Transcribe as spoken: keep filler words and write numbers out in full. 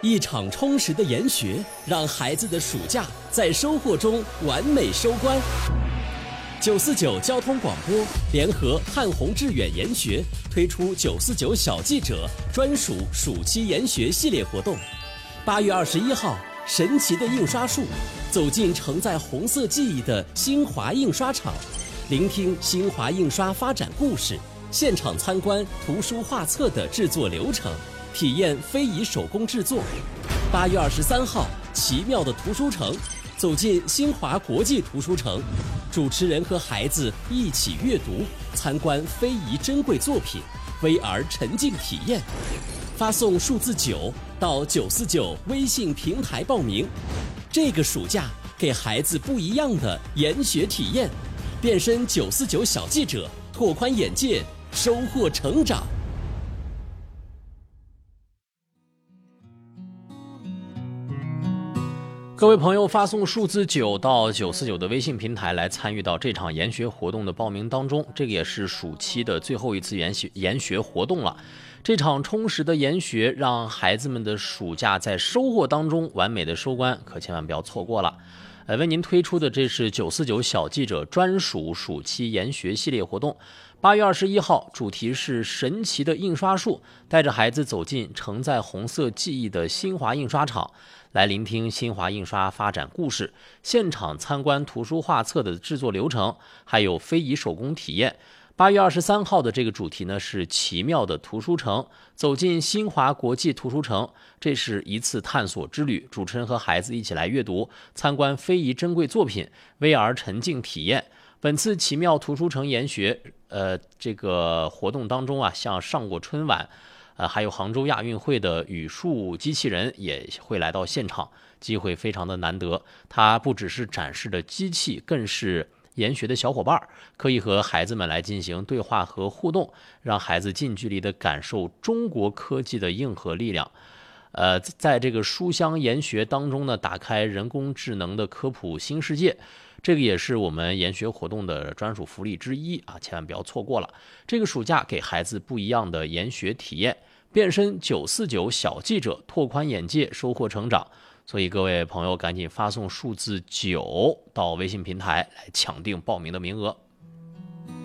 一场充实的研学，让孩子的暑假在收获中完美收官。九四九交通广播联合汉宏致远研学推出九四九小记者专属暑期研学系列活动。八月二十一号，神奇的印刷术，走进承载红色记忆的新华印刷厂，聆听新华印刷发展故事，现场参观图书画册的制作流程，体验非遗手工制作。八月二十三号，奇妙的图书城，走进新华国际图书城，主持人和孩子一起阅读，参观非遗珍贵作品 V R 沉浸体验。发送数字九到九四九微信平台报名。这个暑假给孩子不一样的研学体验，变身九四九小记者，拓宽眼界，收获成长。 各位朋友，发送数字九到九四九的微信平台来参与到这场研学活动的报名当中，这个也是暑期的最后一次研学研学活动了。这场充实的研学让孩子们的暑假在收获当中完美的收官，可千万不要错过了。呃，为您推出的这是九四九小记者专属暑期研学系列活动。八月二十一号，主题是神奇的印刷术，带着孩子走进承载红色记忆的新华印刷厂，来聆听新华印刷发展故事，现场参观图书画册的制作流程，还有非遗手工体验。八月二十三号的这个主题呢是奇妙的图书城，走进新华国际图书城，这是一次探索之旅。主持人和孩子一起来阅读，参观非遗珍贵作品 V R 沉浸体验。本次奇妙图书城研学，呃，这个活动当中啊，像上过春晚，呃，还有杭州亚运会的语数机器人也会来到现场，机会非常的难得。它不只是展示的机器，更是研学的小伙伴，可以和孩子们来进行对话和互动，让孩子近距离的感受中国科技的硬核力量。呃，在这个书香研学当中呢，打开人工智能的科普新世界，这个也是我们研学活动的专属福利之一啊，千万不要错过了。这个暑假给孩子不一样的研学体验，变身九四九小记者，拓宽眼界，收获成长。所以各位朋友赶紧发送数字九到微信平台来抢定报名的名额。